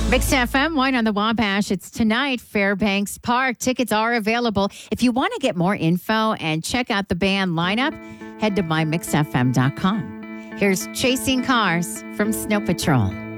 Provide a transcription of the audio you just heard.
Mix FM, Wine on the Wabash. It's tonight, Fairbanks Park. Tickets are available. If you want to get more info and check out the band lineup, head to mymixfm.com. Here's Chasing Cars from Snow Patrol.